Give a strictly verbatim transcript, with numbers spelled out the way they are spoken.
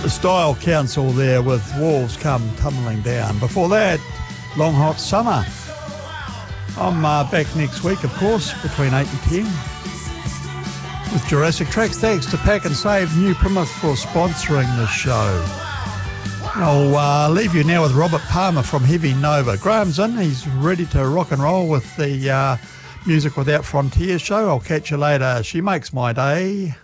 The Style Council there with Walls Come Tumbling Down. Before that, Long Hot Summer. I'm uh, back next week, of course, between eight and ten with Jurassic Tracks. Thanks to Pack and Save New Plymouth for sponsoring the show. I'll uh, leave you now with Robert Palmer from Heavy Nova. Graham's in. He's ready to rock and roll with the uh, Music Without Frontiers show. I'll catch you later. She makes my day.